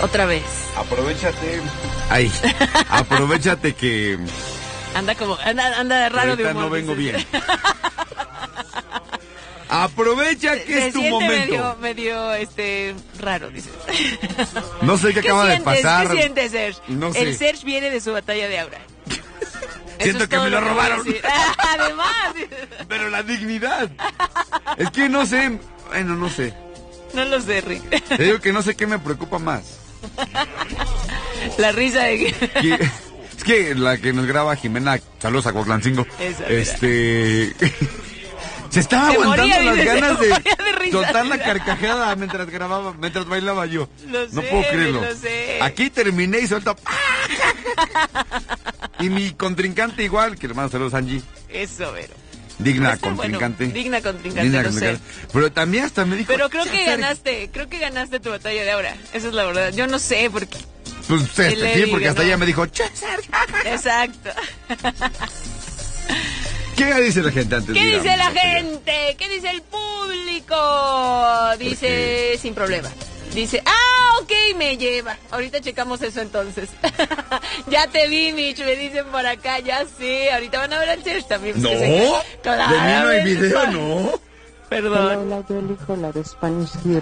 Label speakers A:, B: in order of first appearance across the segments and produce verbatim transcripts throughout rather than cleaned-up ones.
A: Otra vez.
B: Aprovechate. Ay, aprovechate que...
A: Anda como, anda, anda raro
B: ahorita
A: de humor.
B: no vengo
A: dices.
B: bien. Aprovecha que
A: Se
B: es tu
A: siente
B: momento.
A: medio, medio, este, raro, dices.
B: No sé qué
A: ¿Qué
B: acaba
A: sientes?
B: de pasar.
A: ¿Qué sientes, Serge?
B: No sé.
A: El Serge viene de su batalla de aura.
B: Siento
A: es
B: que
A: todo
B: me lo
A: que voy a
B: robaron.
A: decir. Además.
B: Pero la dignidad. Es que no sé. Bueno, no sé.
A: No lo sé, Rick.
B: Te digo que no sé qué me preocupa más.
A: La risa de que...
B: Que- es que la que nos graba Jimena, saludos a Cuauhtlancingo.
A: Esa,
B: Este. Se estaba
A: Se
B: aguantando
A: moría,
B: las
A: dice,
B: ganas
A: se
B: de,
A: moría de risa.
B: soltar la carcajada mientras grababa, mientras bailaba yo.
A: Lo
B: no
A: sé,
B: puedo creerlo.
A: lo sé.
B: Aquí terminé y suelto. Y mi contrincante igual, que le mando saludos a Angie.
A: Eso, pero...
B: Digna
A: Está
B: contrincante.
A: bueno, digna contrincante,
B: Digna
A: lo sé.
B: contrincante. Pero también hasta me dijo.
A: Pero creo que
B: "César".
A: ganaste, creo que ganaste tu batalla de ahora. Esa es la verdad. Yo no sé por qué.
B: Pues este,
A: El
B: sí,
A: Eddie
B: porque hasta
A: ganó.
B: ella me dijo, "César".
A: Exacto.
B: ¿Qué dice la gente antes?
A: ¿Qué
B: Dígame,
A: dice la
B: Natalia.
A: gente? ¿Qué dice el público? Dice, sin problema. Dice, ah, ok, me lleva. Ahorita checamos eso entonces. Ya te vi, Mitch, me dicen por acá, ya sé. Ahorita van a ver al Serge también.
B: No,
A: que se-
B: de mí no hay
A: Claramente.
B: video, no.
A: Perdón.
C: Hola, yo elijo la de Spanish Girl.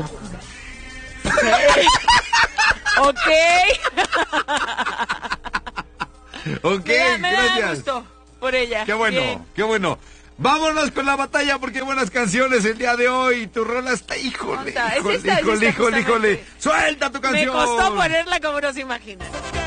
A: Ok.
B: Ok,
A: Me da, me da
B: gracias.
A: gusto por ella.
B: Qué bueno,
A: Bien.
B: qué bueno. Vámonos con la batalla porque hay buenas canciones el día de hoy. Tu rola está, híjole,
A: Ota, es
B: híjole,
A: esta, es
B: híjole,
A: esta
B: híjole, híjole.
A: justamente.
B: Suelta tu
A: Me
B: canción.
A: costó ponerla como no se imaginan.